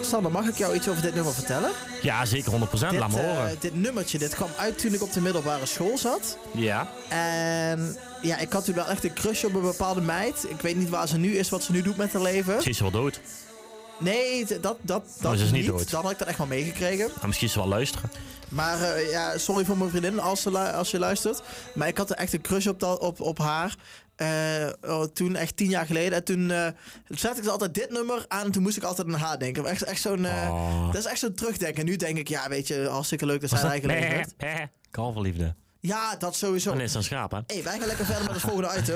Sander, mag ik jou iets over dit nummer vertellen? Ja, zeker 100%. Laat me horen. Dit nummertje, dit kwam uit toen ik op de middelbare school zat. Ja. En ja, ik had toen wel echt een crush op een bepaalde meid. Ik weet niet waar ze nu is, wat ze nu doet met haar leven. Misschien is ze wel dood. Nee, dat is niet. dood. Dan had ik dat echt wel meegekregen. Maar misschien is ze wel luisteren. Maar ja, sorry voor mijn vriendin als je luistert. Maar ik had er echt een crush op haar. Toen echt 10 jaar geleden. En toen zette ik altijd dit nummer aan. En toen moest ik altijd aan haar denken. Echt zo'n, dat is echt zo'n terugdenken. En nu denk ik, ja, weet je, hartstikke leuk dat zij eigen leven heeft. Kalverliefde. Ja, dat sowieso. Dan is het een schaap, hè? Hey, wij gaan lekker verder met het volgende item.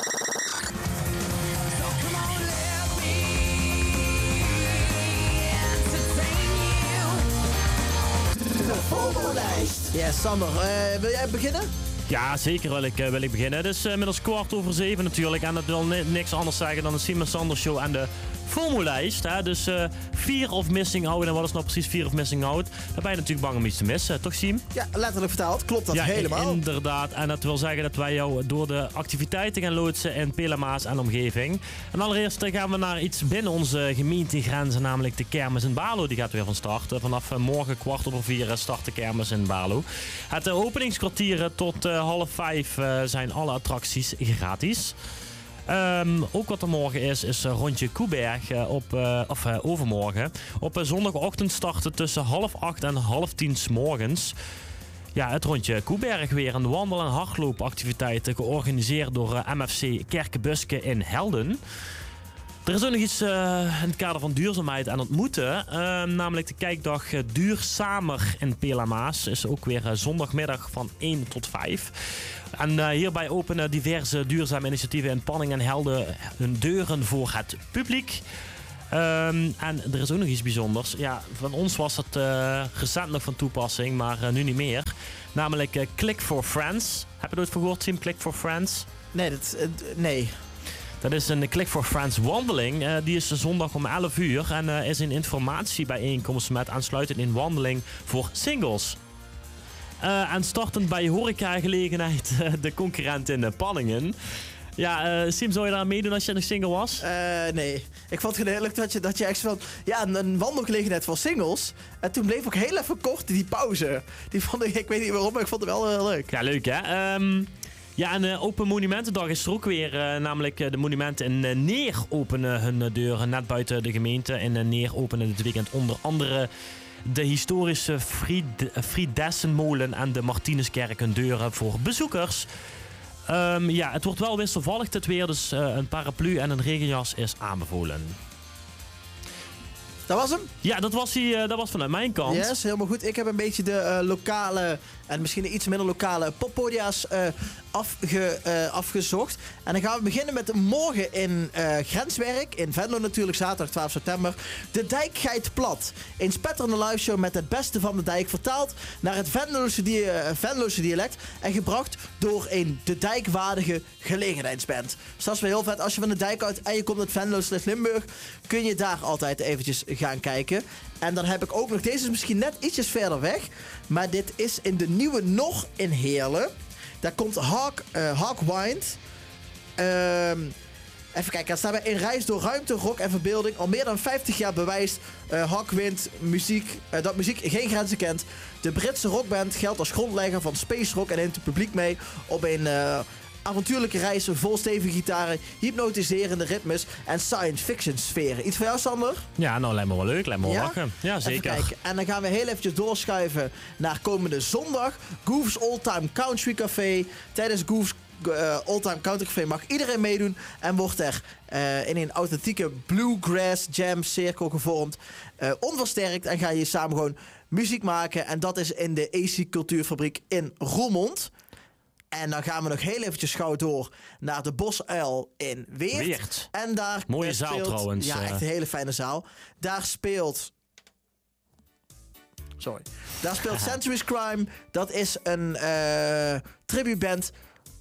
De vogellijst. Ja, Sander, wil jij beginnen? Ja, zeker wil ik beginnen. Het is inmiddels 7:15 natuurlijk. En dat wil niks anders zeggen dan de Simon Sanders Show en de FOMO-lijst. Dus Fear of Missing Out. En wat is nou precies Fear of Missing Out? Daar ben je natuurlijk bang om iets te missen. Toch, Siem? Ja, letterlijk vertaald. Klopt dat helemaal? Ja, inderdaad. En dat wil zeggen dat wij jou door de activiteiten gaan loodsen in Pelemaas en omgeving. En allereerst gaan we naar iets binnen onze gemeentegrenzen. Namelijk de kermis in Baarlo. Die gaat weer van start. Vanaf morgen 4:15 start de kermis in Baarlo. Het openingskwartier tot 4:30 zijn alle attracties gratis. Ook wat er morgen is rondje Koeberg overmorgen. Op zondagochtend starten tussen 7:30 en 9:30 's morgens. Ja, het rondje Koeberg weer. Een wandel- en hardloopactiviteiten georganiseerd door MFC Kerkenbuske in Helden. Er is ook nog iets in het kader van duurzaamheid aan ontmoeten. Namelijk de kijkdag Duurzamer in Pelemaas. Is ook weer zondagmiddag van 1 tot 5. En hierbij openen diverse duurzame initiatieven in Panning en Helden hun deuren voor het publiek. En er is ook nog iets bijzonders. Ja, van ons was het recent nog van toepassing, maar nu niet meer. Namelijk Click for Friends. Heb je er ooit van gehoord, Tim? Click for Friends? Nee. Dat is een Click for Friends wandeling. Die is zondag om 11 uur. En is een informatiebijeenkomst met aansluitend een wandeling voor singles. En startend bij horecagelegenheid de concurrent in Panningen. Ja, Sim, zou je daar meedoen als je nog single was? Nee. Ik vond het heerlijk dat je echt van... Ja, een wandelgelegenheid voor singles. En toen bleef ook heel even kort die pauze. Die vond ik weet niet waarom, maar ik vond het wel heel leuk. Ja, leuk hè? Ja, en Open Monumentendag is er ook weer. Namelijk de monumenten in Neer openen hun deuren net buiten de gemeente. In Neer openen dit weekend onder andere de historische Friedessenmolen en de Martinuskerk hun deuren voor bezoekers. Ja, het wordt wel wisselvallig dit weer, dus een paraplu en een regenjas is aanbevolen. Dat was hem? Ja, dat was vanuit mijn kant. Yes, helemaal goed. Ik heb een beetje de lokale en misschien iets minder lokale poppodia's afgezocht. En dan gaan we beginnen met morgen in Grenswerk. In Venlo natuurlijk, zaterdag 12 september. De Dijk geit plat. Een spetterende liveshow met het beste van de dijk vertaald naar het Venlose dialect. En gebracht door een de dijkwaardige gelegenheidsband. Dus dat is wel heel vet. Als je van de dijk uit en je komt uit Venlo/Limburg, kun je daar altijd eventjes gaan kijken. En dan heb ik ook nog, deze is misschien net ietsjes verder weg. Maar dit is in de Nieuwe Nog in Heerlen. Daar komt Hawkwind. Even kijken, daar staan we in reis door ruimte, rock en verbeelding. Al meer dan 50 jaar bewijst Hawkwind dat muziek geen grenzen kent. De Britse rockband geldt als grondlegger van space rock en neemt het publiek mee op een avontuurlijke reis vol stevige gitaren, hypnotiserende ritmes en science fiction sferen. Iets voor jou, Sander? Ja, nou lijkt me wel leuk, lijkt me wel lachen. Ja, zeker. Even kijken. En dan gaan we heel eventjes doorschuiven naar komende zondag. Goof's Old Time Country Café. Tijdens Goof's Old Time Country Café mag iedereen meedoen en wordt er in een authentieke bluegrass jam cirkel gevormd. Onversterkt en ga je samen gewoon muziek maken. En dat is in de AC Cultuurfabriek in Roermond. En dan gaan we nog heel eventjes gauw door naar de Bosuil in Weert. En daar mooie zaal trouwens. Ja, echt een hele fijne zaal. Daar speelt Century's Crime. Dat is een tributeband.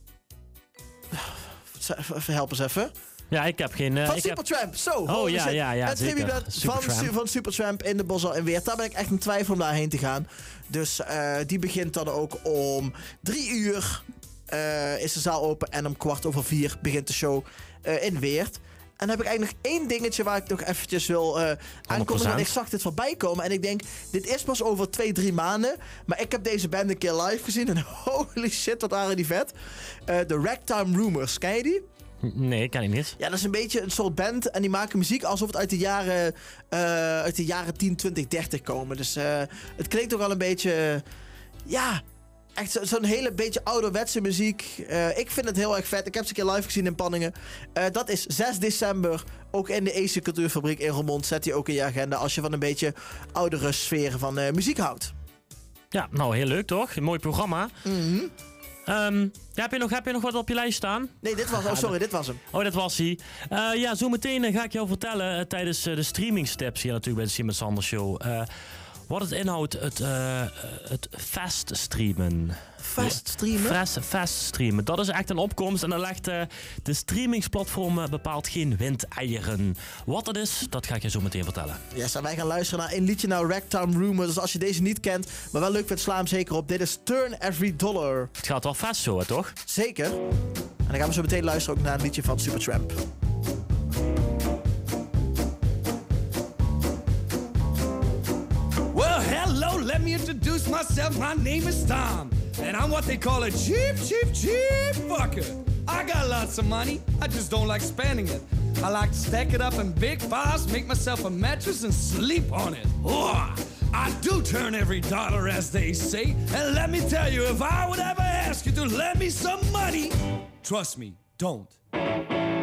Help eens even. Ja, ik heb geen... van Supertramp. Ja, een tributeband van Supertramp in de Bosuil in Weert. Daar ben ik echt in twijfel om daarheen te gaan. Dus die begint dan ook om 3 uur. Is de zaal open en om 4:15 begint de show in Weert. dan heb ik eigenlijk nog 1 dingetje waar ik nog eventjes wil aankondigen. Want ik zag dit voorbij komen en ik denk, dit is pas over 2-3 maanden. Maar ik heb deze band een keer live gezien en holy shit, wat waren die vet. De Ragtime Rumors, ken je die? Nee, ken ik niet. Ja, dat is een beetje een soort band en die maken muziek alsof het uit de jaren 10, 20, 30 komen. Dus het klinkt ook wel een beetje, echt zo'n hele beetje ouderwetse muziek. Ik vind het heel erg vet. Ik heb ze een keer live gezien in Panningen. Dat is 6 december, ook in de Eese Cultuurfabriek in Roermond. Zet die ook in je agenda als je van een beetje oudere sferen van muziek houdt. Ja, nou heel leuk toch? Een mooi programma. Mhm. Heb je nog wat op je lijst staan? Nee, dit was hem. Oh, dat was hij. Zo meteen ga ik jou vertellen tijdens de streamingstips hier natuurlijk bij de Simon Sanders Show. Wat het inhoudt, het fast streamen. Fast streamen? Fast streamen. Dat is echt een opkomst en dan legt de streamingsplatform bepaalt geen windeieren. Wat dat is, dat ga ik je zo meteen vertellen. Yes, en wij gaan luisteren naar een liedje naar Ragtime Rumors. Dus als je deze niet kent, maar wel leuk vindt, sla hem zeker op. Dit is Turn Every Dollar. Het gaat wel fast zo, hè, toch? Zeker. En dan gaan we zo meteen luisteren ook naar een liedje van Supertramp. Well, hello, let me introduce myself. My name is Tom, and I'm what they call a cheap fucker. I got lots of money, I just don't like spending it. I like to stack it up in big piles, make myself a mattress and sleep on it. Oh, I do turn every dollar, as they say. And let me tell you, if I would ever ask you to lend me some money, trust me, don't.